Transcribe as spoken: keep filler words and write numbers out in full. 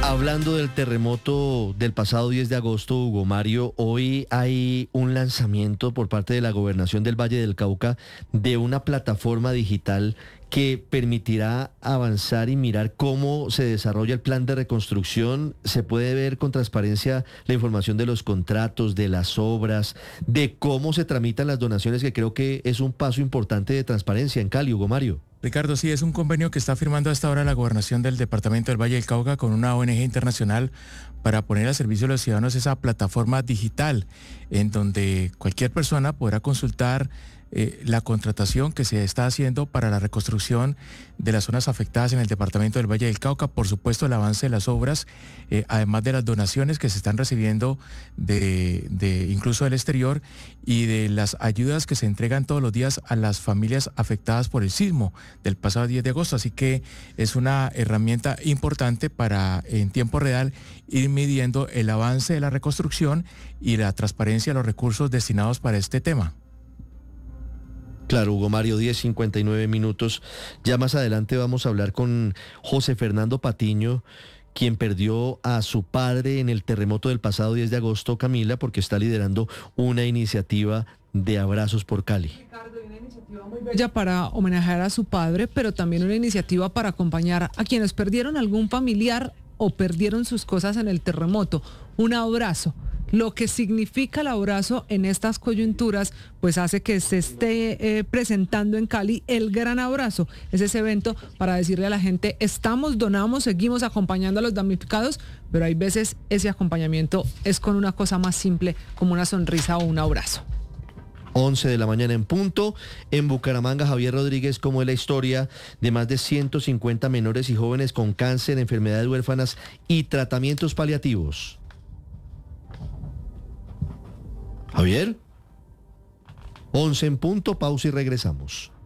Hablando del terremoto del pasado diez de agosto, Hugo Mario, hoy hay un lanzamiento por parte de la Gobernación del Valle del Cauca de una plataforma digital que permitirá avanzar y mirar cómo se desarrolla el plan de reconstrucción. Se puede ver con transparencia la información de los contratos, de las obras, de cómo se tramitan las donaciones, que creo que es un paso importante de transparencia en Cali, Hugo Mario. Ricardo, sí, es un convenio que está firmando hasta ahora la Gobernación del Departamento del Valle del Cauca con una O N G internacional para poner al servicio de los ciudadanos esa plataforma digital en donde cualquier persona podrá consultar eh, la contratación que se está haciendo para la reconstrucción de las zonas afectadas en el Departamento del Valle del Cauca, por supuesto el avance de las obras, eh, además de las donaciones que se están recibiendo de, de incluso del exterior y de las ayudas que se entregan todos los días a las familias afectadas por el sismo del pasado diez de agosto, así que es una herramienta importante para en tiempo real ir midiendo el avance de la reconstrucción y la transparencia de los recursos destinados para este tema. Claro, Hugo Mario, diez cincuenta y nueve minutos. Ya más adelante vamos a hablar con José Fernando Patiño, quien perdió a su padre en el terremoto del pasado diez de agosto, Camila, porque está liderando una iniciativa de Abrazos por Cali. Ricardo, una iniciativa muy bella para homenajear a su padre, pero también una iniciativa para acompañar a quienes perdieron algún familiar o perdieron sus cosas en el terremoto. Un abrazo. Lo que significa el abrazo en estas coyunturas, pues hace que se esté eh, presentando en Cali el Gran Abrazo. Es ese evento para decirle a la gente, estamos, donamos, seguimos acompañando a los damnificados, pero hay veces ese acompañamiento es con una cosa más simple, como una sonrisa o un abrazo. once de la mañana en punto. En Bucaramanga, Javier Rodríguez, ¿cómo es la historia de más de ciento cincuenta menores y jóvenes con cáncer, enfermedades huérfanas y tratamientos paliativos? Javier, once en punto, pausa y regresamos.